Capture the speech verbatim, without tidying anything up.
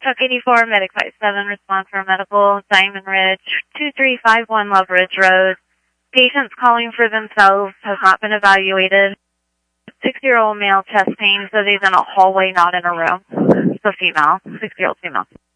Chuck eighty-four, Medic five seven, response for medical, Diamond Ridge, two three five one Love Ridge Road. Patients calling for themselves, has not been evaluated. Six-year-old male, chest pain, so he's in a hallway, not in a room. So female, six-year-old female.